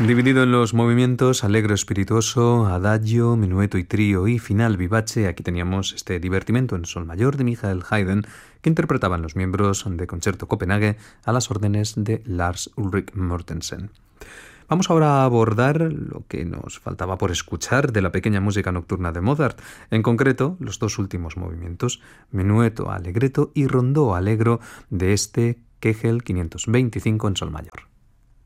Dividido en los movimientos allegro espirituoso, adagio, minueto y trío y final vivace, aquí teníamos este divertimento en sol mayor de Michael Haydn que interpretaban los miembros de Concerto Copenhague a las órdenes de Lars Ulrik Mortensen. Vamos ahora a abordar lo que nos faltaba por escuchar de la pequeña música nocturna de Mozart, en concreto los dos últimos movimientos, Menuetto Allegretto y Rondó Allegro de este Kegel 525 en sol mayor.